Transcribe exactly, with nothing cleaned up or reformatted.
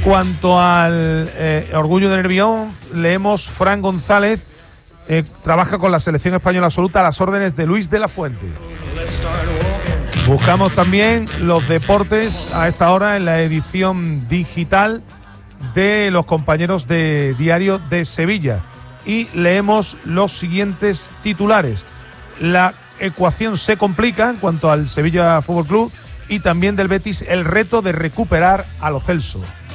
cuanto al eh, Orgullo de Nervión, leemos Fran González, eh, trabaja con la selección española absoluta a las órdenes de Luis de la Fuente. Buscamos también los deportes a esta hora en la edición digital de los compañeros de Diario de Sevilla y leemos los siguientes titulares. La ecuación se complica en cuanto al Sevilla Fútbol Club y también del Betis el reto de recuperar a Lo Celso.